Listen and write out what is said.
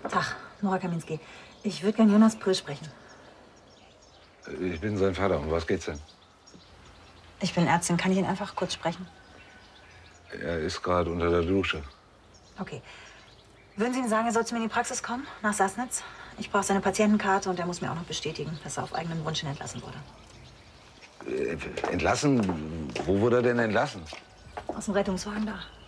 Tag, Nora Kaminski. Ich würde gern Jonas Prill sprechen. Ich bin sein Vater. Um was geht's denn? Ich bin Ärztin. Kann ich ihn einfach kurz sprechen? Er ist gerade unter der Dusche. Okay. Würden Sie ihm sagen, er soll zu mir in die Praxis kommen, nach Sassnitz? Ich brauche seine Patientenkarte und er muss mir auch noch bestätigen, dass er auf eigenen Wunsch hin entlassen wurde. Entlassen? Wo wurde er denn entlassen? Aus dem Rettungswagen da.